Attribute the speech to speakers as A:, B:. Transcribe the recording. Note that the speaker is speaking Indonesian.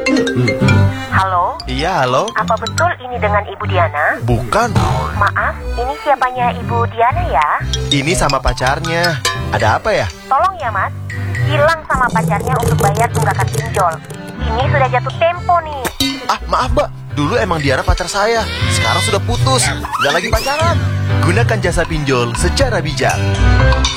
A: Halo?
B: Iya, halo?
A: Apa betul ini dengan Ibu Diana?
B: Bukan.
A: Maaf, ini siapanya Ibu Diana ya?
B: Ini sama pacarnya. Ada apa ya?
A: Tolong ya Mas, bilang sama pacarnya untuk bayar tunggakan pinjol. Ini sudah jatuh tempo nih.
B: Ah, maaf Mbak. Dulu emang Diana pacar saya. Sekarang sudah putus. Nggak lagi pacaran. Gunakan jasa pinjol secara bijak.